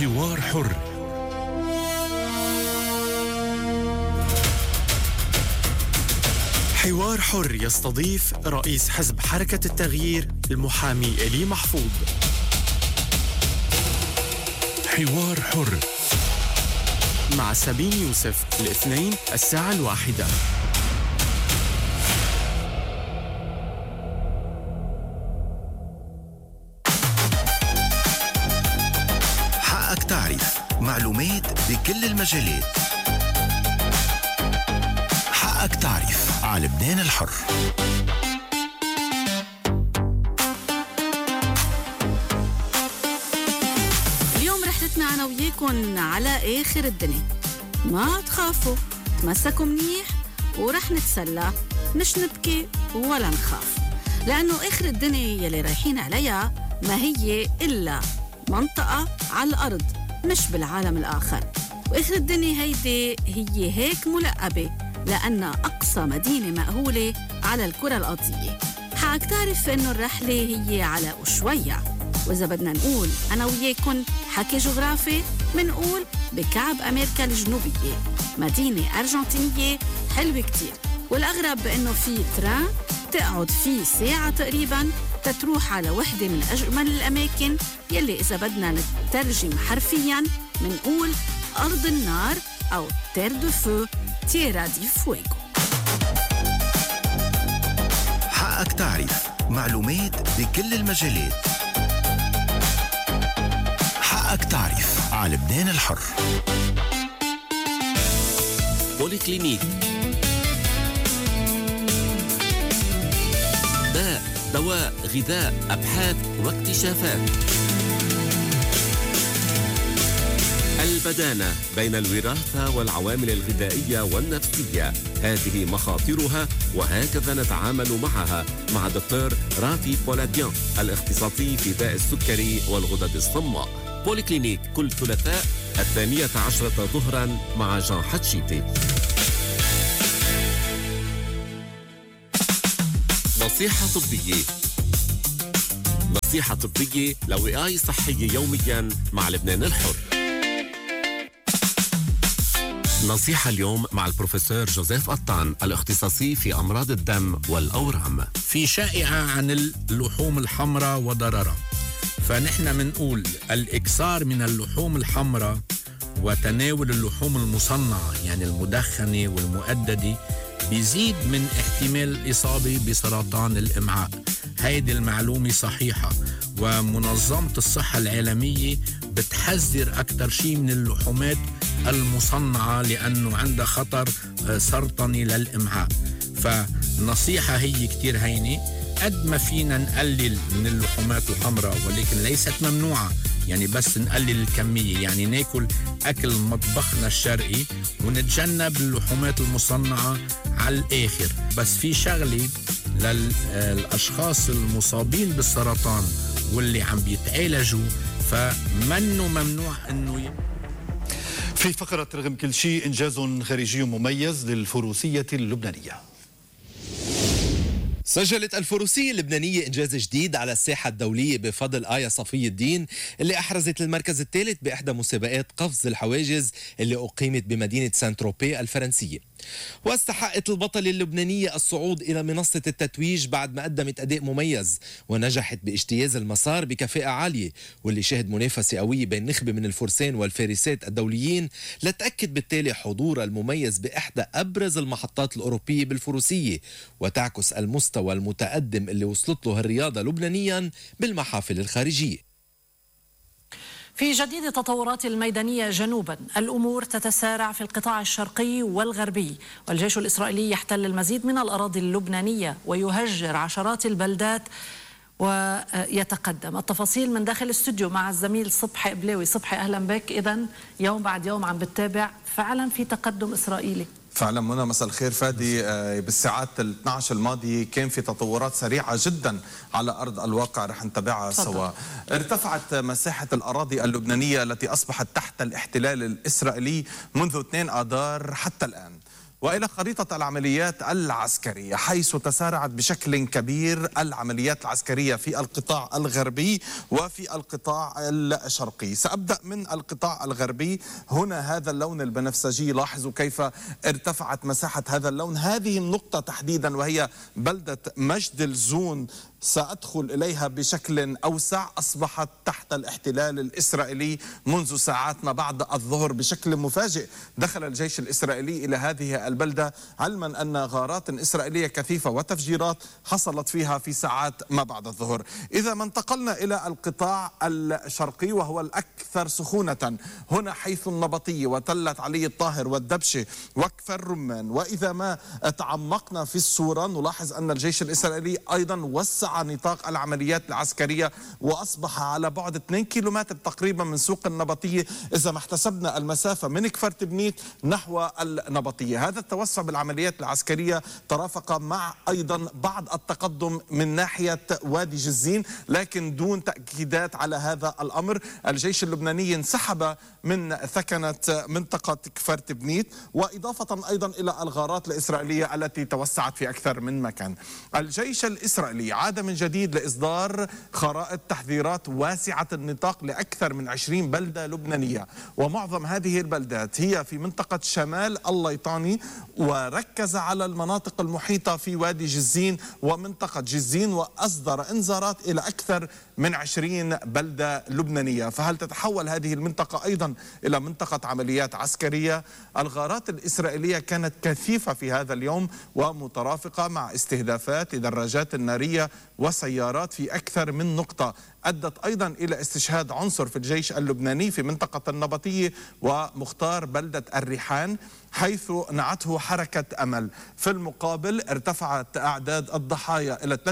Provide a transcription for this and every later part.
حوار حر. حوار حر يستضيف رئيس حزب حركة التغيير المحامي إلي محفوظ. حوار حر مع سابين يوسف الاثنين 1:00. حقك تعرف معلومات بكل المجالات. حقك تعرف على لبنان الحر. اليوم رحلتنا أنا وياكم على آخر الدنيا. ما تخافوا، تمسكوا منيح ورح نتسلى، مش نبكي ولا نخاف، لأنه آخر الدنيا يلي رايحين عليها ما هي إلا منطقة على الأرض، مش بالعالم الآخر. وآخر الدنيا هيدي هي هيك ملقبة لأنها أقصى مدينة مأهولة على الكرة الأرضية. حقك تعرف إنه الرحلة هي على وشوية، وإذا بدنا نقول أنا وياكن حكي جغرافي منقول بكعب أمريكا الجنوبية، مدينة أرجنتينية حلوة كتير، والأغرب بأنه في تران تقعد فيه ساعة تقريباً تتروح على وحدة من أجمل الأماكن يلي إذا بدنا نترجم حرفياً منقول أرض النار أو تير دو فو، تيرا دي فويغو. حقك تعرف معلومات بكل المجالات. حقك تعرف على لبنان الحر. بوليكلينيك، داء، دواء، غذاء، أبحاث واكتشافات. البدانة بين الوراثة والعوامل الغذائية والنفسية، هذه مخاطرها وهكذا نتعامل معها مع دكتور رافي بولاديان، الاختصاصي في داء السكري والغدد الصماء. بوليكلينيك كل ثلاثاء 12 ظهرا مع جان حتشيتي. نصيحة طبية، نصيحة طبية لوقاية صحية يوميا مع لبنان الحر. نصيحة اليوم مع البروفيسور جوزيف قطان، الاختصاصي في أمراض الدم والأورام. في شائعة عن اللحوم الحمراء وضررها، فنحن منقول الإكثار من اللحوم الحمراء وتناول اللحوم المصنعة يعني المدخنة والمؤددة بيزيد من احتمال الإصابة بسرطان الإمعاء. هيدي المعلومة صحيحة، ومنظمة الصحة العالمية بتحذر أكثر شيء من اللحومات المصنعة لأنه عندها خطر سرطاني للإمعاء. فنصيحة هي كتير هينة، قد ما فينا نقلل من اللحومات الحمراء ولكن ليست ممنوعة، يعني بس نقلل الكمية، يعني ناكل أكل مطبخنا الشرقي ونتجنب اللحومات المصنعة على الآخر. بس في شغلة للأشخاص المصابين بالسرطان واللي عم بيتعالجوا، فمنه ممنوع أنه في فقرة رغم كل شيء إنجاز خارجي مميز للفروسية اللبنانية. سجلت الفروسية اللبنانية إنجاز جديد على الساحة الدولية بفضل آية صفي الدين اللي أحرزت المركز الثالث بإحدى مسابقات قفز الحواجز اللي أقيمت بمدينة سان تروبي الفرنسية. واستحقت البطلة اللبنانية الصعود إلى منصة التتويج بعد ما قدمت أداء مميز ونجحت باجتياز المسار بكفاءة عالية، واللي شهد منافسة قوية بين نخبة من الفرسان والفارسات الدوليين لتأكد بالتالي حضور المميز بإحدى أبرز المحطات الأوروبية بالفروسية، وتعكس المستوى المتقدم اللي وصلت له الرياضة لبنانيا بالمحافل الخارجية. في جديد التطورات الميدانية جنوبا، الأمور تتسارع في القطاع الشرقي والغربي، والجيش الإسرائيلي يحتل المزيد من الأراضي اللبنانية ويهجر عشرات البلدات ويتقدم. التفاصيل من داخل الاستوديو مع الزميل صبحي قبلاوي. صبحي أهلا بك. إذن يوم بعد يوم عم بتتابع فعلا في تقدم إسرائيلي. فعلا منى، مساء الخير. فادي، بالساعات ال 12 الماضية كان في تطورات سريعة جدا على أرض الواقع، رح نتابعها سوا. ارتفعت مساحة الأراضي اللبنانية التي أصبحت تحت الاحتلال الإسرائيلي منذ 2 آذار حتى الآن. وإلى خريطة العمليات العسكرية، حيث تسارعت بشكل كبير العمليات العسكرية في القطاع الغربي وفي القطاع الشرقي. سأبدأ من القطاع الغربي. هنا هذا اللون البنفسجي، لاحظوا كيف ارتفعت مساحة هذا اللون. هذه النقطة تحديدا وهي بلدة مجد الزون سأدخل إليها بشكل أوسع، أصبحت تحت الاحتلال الإسرائيلي منذ ساعات ما بعد الظهر. بشكل مفاجئ دخل الجيش الإسرائيلي إلى هذه البلدة، علما أن غارات إسرائيلية كثيفة وتفجيرات حصلت فيها في ساعات ما بعد الظهر. إذا ما انتقلنا إلى القطاع الشرقي وهو الأكثر سخونة، هنا حيث النبطية وتلة علي الطاهر والدبشة وكفر الرمان. وإذا ما تعمقنا في الصورة نلاحظ أن الجيش الإسرائيلي أيضا وسع نطاق العمليات العسكرية وأصبح على بعد 2 كيلومتر تقريبا من سوق النبطية، إذا ما احتسبنا المسافة من كفر تبنيت نحو النبطية. هذا التوسع بالعمليات العسكرية ترافق مع أيضا بعض التقدم من ناحية وادي جزين، لكن دون تأكيدات على هذا الأمر. الجيش اللبناني انسحب من ثكنة منطقة كفر تبنيت، وإضافة أيضا إلى الغارات الإسرائيلية التي توسعت في أكثر من مكان. الجيش الإسرائيلي عاد من جديد لإصدار خرائط تحذيرات واسعة النطاق لأكثر من 20 بلدة لبنانية، ومعظم هذه البلدات هي في منطقة شمال الليطاني، وركز على المناطق المحيطة في وادي جزين ومنطقة جزين، وأصدر إنذارات إلى أكثر من 20 بلدة لبنانية. فهل تتحول هذه المنطقة أيضا إلى منطقة عمليات عسكرية؟ الغارات الإسرائيلية كانت كثيفة في هذا اليوم ومترافقة مع استهدافات لدراجات النارية وسيارات في أكثر من نقطة، أدت أيضا إلى استشهاد عنصر في الجيش اللبناني في منطقة النبطية ومختار بلدة الريحان، حيث نعته حركة أمل. في المقابل ارتفعت أعداد الضحايا إلى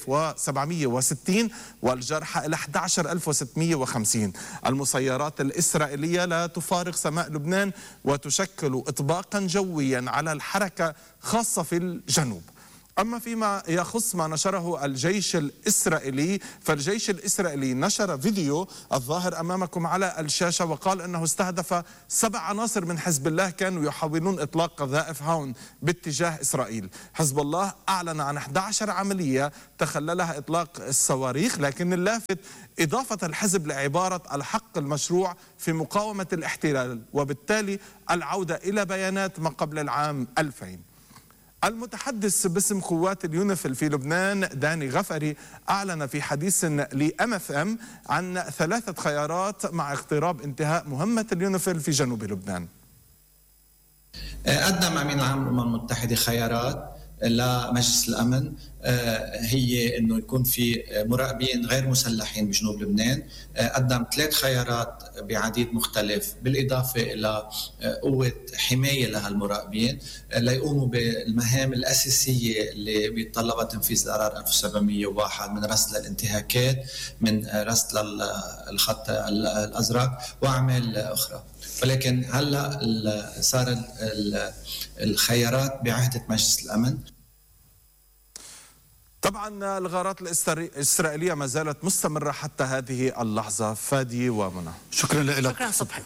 3760 والجرحى إلى 11650. المسيرات الإسرائيلية لا تفارق سماء لبنان وتشكل إطباقا جويا على الحركة خاصة في الجنوب. أما فيما يخص ما نشره الجيش الإسرائيلي، فالجيش الإسرائيلي نشر فيديو الظاهر أمامكم على الشاشة، وقال أنه استهدف 7 عناصر من حزب الله كانوا يحاولون إطلاق قذائف هاون باتجاه إسرائيل. حزب الله أعلن عن 11 عملية تخللها إطلاق الصواريخ، لكن اللافت إضافة الحزب لعبارة الحق المشروع في مقاومة الاحتلال، وبالتالي العودة إلى بيانات ما قبل العام 2000. المتحدث باسم قوات اليونيفيل في لبنان داني غفري أعلن في حديث لMFM عن 3 خيارات مع اقتراب انتهاء مهمة اليونيفيل في جنوب لبنان. قدم أمين العام للأمم المتحدة خيارات لمجلس الأمن، هي أنه يكون في مراقبين غير مسلحين بجنوب لبنان. قدم 3 خيارات بعديد مختلف، بالإضافة إلى قوة حماية لهالمراقبين ليقوموا بالمهام الأساسية اللي بيتطلبها تنفيذ القرار 1701 من رصد للانتهاكات، من رصد للخط الأزرق وأعمال أخرى. ولكن هلا صار الخيارات بعهدة مجلس الأمن. طبعا الغارات الإسرائيلية ما زالت مستمرة حتى هذه اللحظة. فادي ومنى، شكرا لك. شكرا صبحي.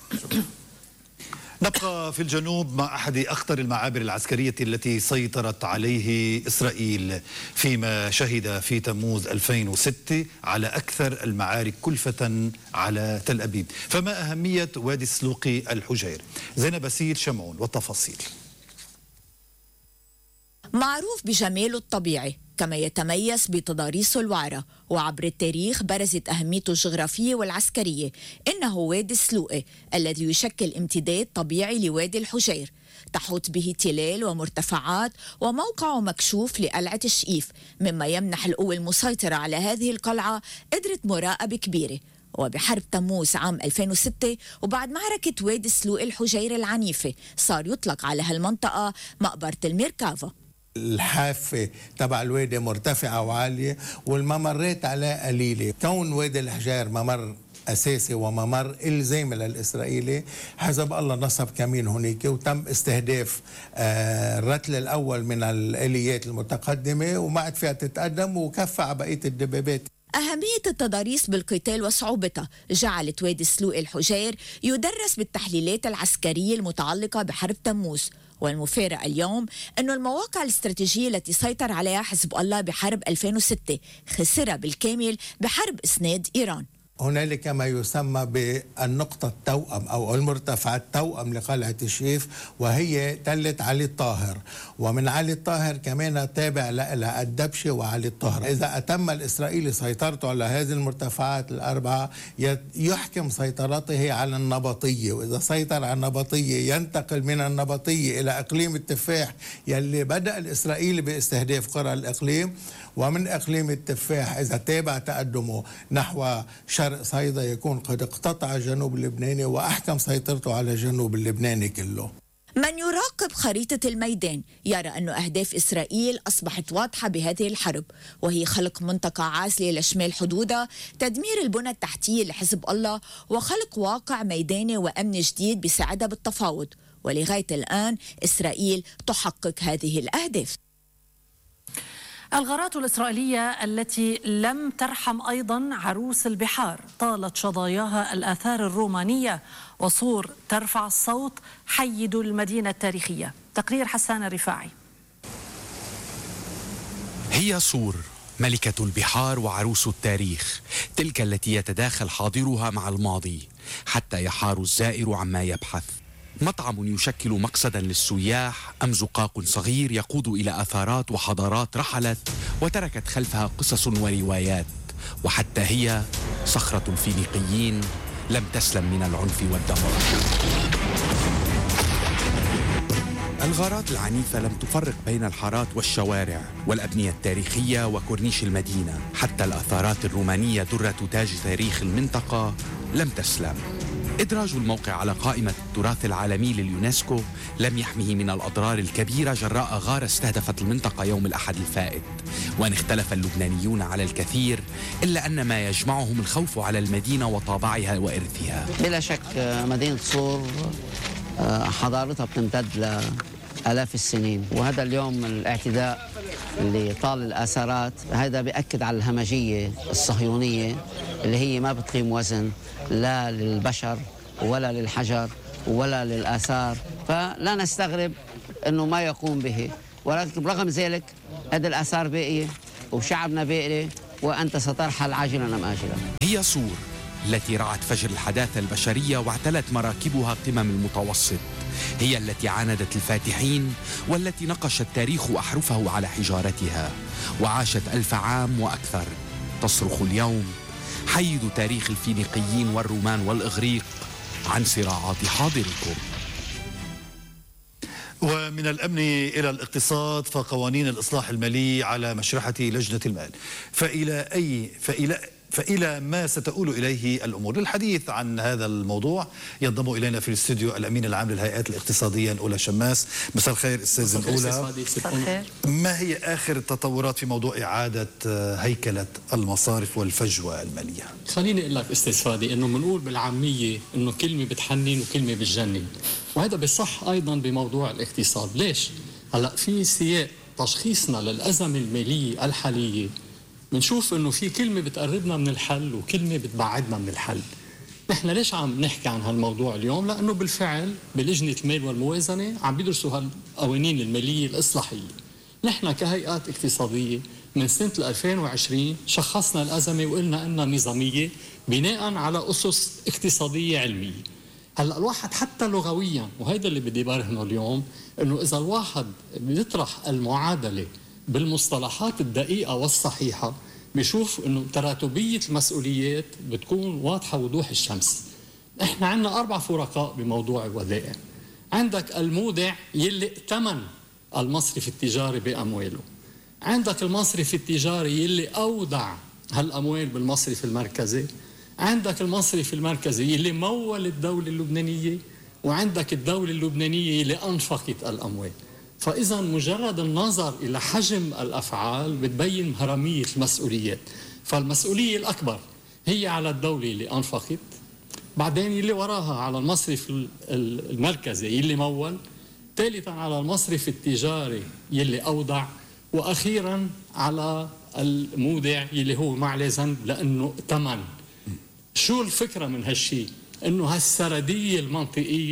نبقى في الجنوب مع أحد أخطر المعابر العسكرية التي سيطرت عليه إسرائيل فيما شهد في تموز 2006 على أكثر المعارك كلفة على تل أبيب. فما أهمية وادي السلوقي الحجير؟ زينب باسيل شمعون والتفاصيل. معروف بجماله الطبيعي كما يتميز بتضاريسه الوعرة، وعبر التاريخ برزت أهميته الجغرافية والعسكرية. إنه وادي السلوقي الذي يشكل امتداد طبيعي لوادي الحجير، تحوط به تلال ومرتفعات، وموقعه مكشوف لقلعة الشقيف، مما يمنح القوى المسيطرة على هذه القلعة قدرة مراقبة كبيرة. وبحرب تموز عام 2006 وبعد معركة وادي السلوقي الحجير العنيفة صار يطلق على هالمنطقة مقبرة الميركافا. الحافة تبع الوادي مرتفعة وعالية والممرات عليه قليلة. كون وادي الحجير ممر أساسي وممر إلزامي للإسرائيلي، حزب الله نصب كمين هناك وتم استهداف الرتل الأول من الآليات المتقدمة وما عاد فيها تتقدم وكفى على بقية الدبابات. أهمية التضاريس بالقتال وصعوبتها جعلت وادي السلوقي الحجير يدرس بالتحليلات العسكرية المتعلقة بحرب تموز، والمفارقة اليوم أن المواقع الاستراتيجية التي سيطر عليها حزب الله بحرب 2006 خسرها بالكامل بحرب إسناد إيران. هنالك ما يسمى بالنقطة التوأم أو المرتفع التوأم لقلعة الشيف، وهي تلة علي الطاهر، ومن علي الطاهر كمان تابع لها الدبشة وعلي الطاهر. إذا أتم الإسرائيلي سيطرته على هذه المرتفعات الأربعة يحكم سيطرته على النبطية، وإذا سيطر على النبطية ينتقل من النبطية إلى إقليم التفاح يلي بدأ الإسرائيلي باستهداف قرى الإقليم، ومن إقليم التفاح إذا تابع تقدمه نحو شرق صيدا يكون قد اقتطع الجنوب اللبناني وأحكم سيطرته على الجنوب اللبناني كله. من يراقب خريطة الميدان يرى أن أهداف إسرائيل أصبحت واضحة بهذه الحرب، وهي خلق منطقة عازلة لشمال حدودها، تدمير البنى التحتية لحزب الله، وخلق واقع ميداني وأمن جديد بيساعدها بالتفاوض. ولغاية الآن إسرائيل تحقق هذه الأهداف. الغارات الإسرائيلية التي لم ترحم أيضا عروس البحار طالت شظاياها الآثار الرومانية، وصور ترفع الصوت حيدوا المدينة التاريخية. تقرير حسان الرفاعي. هي صور ملكة البحار وعروس التاريخ، تلك التي يتداخل حاضرها مع الماضي حتى يحار الزائر عما يبحث. مطعم يشكل مقصدا للسياح أم زقاق صغير يقود إلى أثارات وحضارات رحلت وتركت خلفها قصص وروايات، وحتى هي صخرة الفينيقيين لم تسلم من العنف والدمار. الغارات العنيفة لم تفرق بين الحارات والشوارع والأبنية التاريخية وكورنيش المدينة، حتى الأثارات الرومانية درة تاج تاريخ المنطقة لم تسلم. إدراج الموقع على قائمة التراث العالمي لليونسكو لم يحمه من الأضرار الكبيرة جراء غارة استهدفت المنطقة يوم الأحد الفائت. وإن اختلف اللبنانيون على الكثير إلا أن ما يجمعهم الخوف على المدينة وطابعها وإرثها. بلا شك مدينة صور حضارتها بتمتد لآلاف السنين، وهذا اليوم الاعتداء اللي طال الآثارات هذا بيأكد على الهمجية الصهيونية اللي هي ما بتقيم وزن لا للبشر ولا للحجر ولا للآثار، فلا نستغرب أنه ما يقوم به. ولكن برغم ذلك هذه الآثار باقية وشعبنا باقي، وأنت سترحل عاجلا أم آجلا. هي صور التي رعت فجر الحداثة البشرية واعتلت مراكبها قمم المتوسط، هي التي عاندت الفاتحين والتي نقش التاريخ أحرفه على حجارتها وعاشت 1000 عام وأكثر. تصرخ اليوم حيدوا تاريخ الفينيقيين والرومان والإغريق عن صراعات حاضركم. ومن الأمن إلى الاقتصاد فقوانين الإصلاح المالي على مشرحة لجنة المال، فإلى ما ستؤول إليه الأمور. للحديث عن هذا الموضوع ينضم إلينا في الاستوديو الأمين العام للهيئات الاقتصادية نقولة شماس. مساء الخير أستاذ نقولة. ما هي آخر التطورات في موضوع إعادة هيكلة المصارف والفجوة المالية؟ خليني أقول لك أستاذ فادي إنه بنقول بالعامية إنه كلمة بتحنن وكلمة بتجنن، وهذا بصح أيضا بموضوع الاقتصاد. ليش؟ هلا في سياق تشخيصنا للأزمة المالية الحالية بنشوف انه في كلمه بتقربنا من الحل وكلمه بتبعدنا من الحل. نحن ليش عم نحكي عن هالموضوع اليوم؟ لانه بالفعل بلجنه المال والموازنه عم بيدرسوا هالقوانين الماليه الاصلاحيه. نحن كهيئات اقتصاديه من سنه 2020 شخصنا الازمه وقلنا انها نظاميه بناء على اسس اقتصاديه علميه. هلا الواحد حتى لغويا، وهذا اللي بدي برهنه اليوم، انه اذا الواحد بيطرح المعادله بالمصطلحات الدقيقة والصحيحة بيشوف انه تراتبية المسؤوليات بتكون واضحة وضوح الشمس. احنا عندنا 4 فرقاء بموضوع الودائع. عندك المودع يلي ائتمن المصرف التجاري بأمواله، عندك المصرف التجاري يلي أودع هالأموال بالمصرف المركزي، عندك المصرف المركزي يلي مول الدولة اللبنانية، وعندك الدولة اللبنانية يلي أنفقت الأموال. فإذا مجرد النظر إلى حجم الأفعال بتبين هرمية المسؤوليات. فالمسؤولية الأكبر هي على الدولة اللي أنفقت، بعدين اللي وراها على المصرف المركزي اللي مول، ثالثا على المصرف التجاري يلي أودع، وأخيرا على المودع يلي هو ما عليه ذنب لأنه ائتمن. شو الفكرة من هالشيء؟ إنه هالسردية المنطقية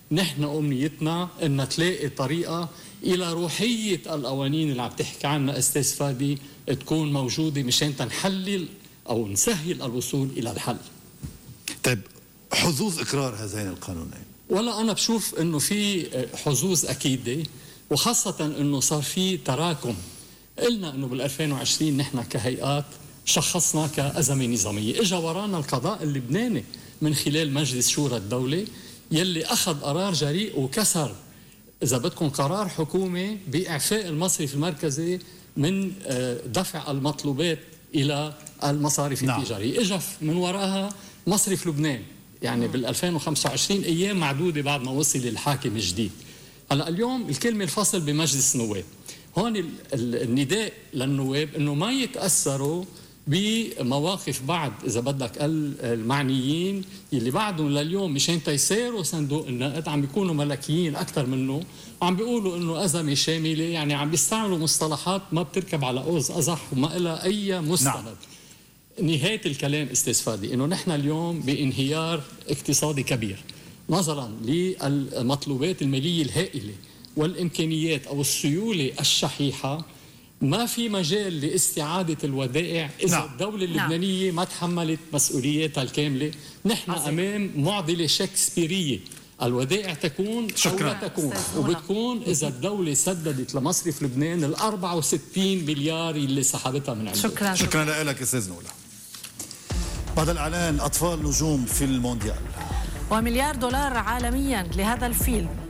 نحن أمنيتنا أن تلاقي طريقة إلى روحية القوانين اللي عم تحكي عنها أستاذ فادي تكون موجودة مشان تنحلل أو نسهل الوصول إلى الحل. طيب حظوظ إقرار هذين القانونين؟ ولا أنا بشوف أنه في حظوظ أكيدة، وخاصة أنه صار في تراكم. قلنا أنه بال2020 نحن كهيئات شخصنا كأزمة نظامية، إجا ورانا القضاء اللبناني من خلال مجلس شورى الدولة يلي أخذ قرار جريء وكسر إذا بدكم قرار حكومي بإعفاء المصرف المركزي من دفع المطلوبات إلى المصارف التجارية. إجا من وراها مصرف لبنان يعني بال2025 أيام معدودة بعد ما وصل الحاكم الجديد. هلا اليوم الكلمة الفصل بمجلس النواب، هون النداء للنواب أنه ما يتأثروا بمواقف بعض إذا بدك المعنيين اللي بعدهم لليوم مشان تيسيروا صندوق النقد عم بيكونوا ملكيين أكثر منه، وعم بيقولوا إنه أزمة شاملة، يعني عم بيستعملوا مصطلحات ما بتركب على قوس قزح وما لها أي مستند. نهاية الكلام أستاذ فادي إنه نحن اليوم بانهيار اقتصادي كبير نظرا للمطلوبات المالية الهائلة والإمكانيات أو السيولة الشحيحة. ما في مجال لاستعادة الودائع إذا الدولة اللبنانية ما تحملت مسؤولياتها الكاملة. نحن أمام معضلة شكسبيرية، الودائع تكون أو لا تكون، وبتكون إذا الدولة سددت لمصرف لبنان 64 مليار اللي سحبتها من عنده. شكرا لك أستاذ نولا. بعد الإعلان أطفال نجوم في المونديال $1 مليار عالميا لهذا الفيلم